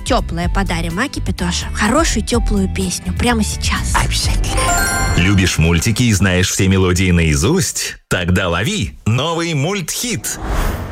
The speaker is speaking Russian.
теплое подарим, а, Кипятоша? Хорошую теплую песню прямо сейчас. Обязательно. Любишь мультики и знаешь все мелодии наизусть? Тогда лови новый мультхит.